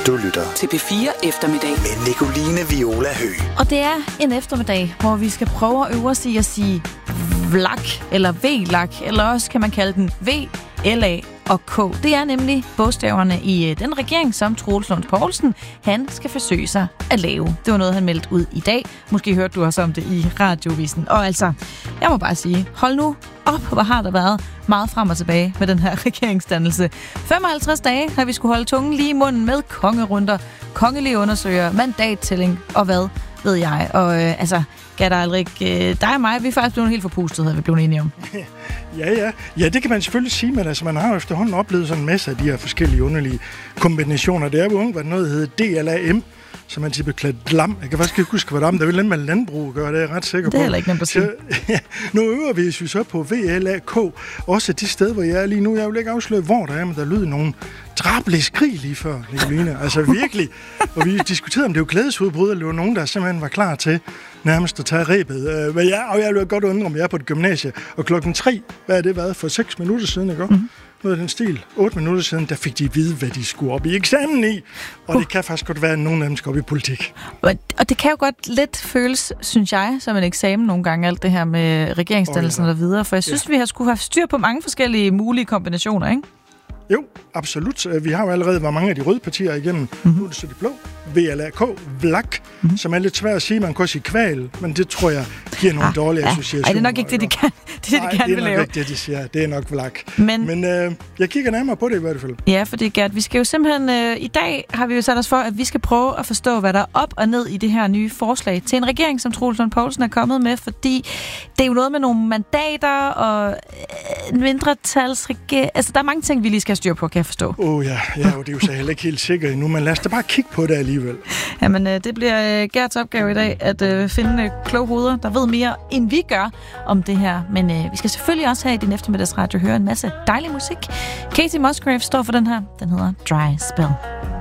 Du lytter til P4 Eftermiddag med Nicoline Viola Høgh. Og det er en eftermiddag, hvor vi skal prøve at øve os i at sige vlak, eller V-lak, eller også kan man kalde den V, LA og K. Det er nemlig bogstaverne i den regering, som Troels Lund Poulsen, han skal forsøge sig at lave. Det var noget, han meldte ud i dag. Måske hørte du også om det i radiovisen. Og altså, jeg må bare sige, hold nu op, hvor har der været meget frem og tilbage med den her regeringsdannelse. 55 dage har vi skulle holde tungen lige i munden med kongerunder, kongelige undersøger, mandattælling og hvad ved jeg. Og Gert Eilrik, dig og mig, vi er faktisk blevet helt forpustet, havde vi blevet enige om. Ja, det kan man selvfølgelig sige, men altså, man har jo efterhånden oplevet sådan en masse af de her forskellige underlige kombinationer. Det er jo ungt, hvad noget hedder DLAM, som man bliver klædt lam. Jeg kan faktisk ikke huske, hvad det er, men der vil lidt med landbrug gøre, det er jeg ret sikker på. Det er heller ikke nemt at sige. Nu øver vi så på VLAK, også de steder, hvor jeg er lige nu. Jeg vil ikke afsløre, hvor der er, men der lyder nogle drabelige skrig lige før, Nicoline. Altså virkelig. Og vi diskuterede, om det var glædesudbrud, eller det var nogen, der simpelthen var klar til nærmest at tage rebet. Men jeg vil godt undre, om jeg er på et gymnasie. Og 3:00, hvad er det været? For 6 minutter siden, ikke? Noget af den stil. 8 minutter siden, der fik de at vide, hvad de skulle op i eksamen i. Og det kan faktisk godt være, at nogen af dem skal op i politik. Og det kan jo godt lidt føles, synes jeg, som en eksamen nogle gange, alt det her med regeringsdannelsen og videre. For jeg synes, vi har skulle have styr på mange forskellige mulige kombinationer, ikke? Jo, absolut. Vi har jo allerede været mange af de røde partier igennem. Nu er det så de blå. VLAK, vlak, som er lidt svært at sige. Man kan også sige kval, men det tror jeg giver nogle dårlige associationer. Nej, det er nok ikke det, de kan. Det er det er nok ikke det, de siger. Det er nok vlak. Men jeg kigger nærmere på det i hvert fald. Ja, fordi Gert, vi skal jo simpelthen... I dag har vi jo sat os for, at vi skal prøve at forstå, hvad der er op og ned i det her nye forslag til en regering, som Troels Lund Poulsen er kommet med, fordi det er jo noget med nogle mandater og en mindretalsregering. Altså, der er mange ting, vi lige skal styr på, kan jeg forstå. Ja, det er jo så heller ikke helt sikkert endnu, men lad os da bare kigge på det alligevel. Jamen, det bliver Gerts opgave i dag, at finde kloge hoveder, der ved mere, end vi gør om det her. Men vi skal selvfølgelig også her i din eftermiddagsradio høre en masse dejlig musik. Katie Musgrave står for den her. Den hedder Dry Spell.